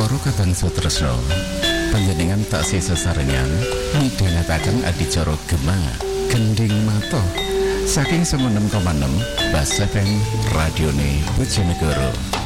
Para Kakang Sutresno, panjenengan taksih sesarengan midhanetaken adicara Gema Gending Mata saking 96,6 Bas FM Radione Bojonegoro.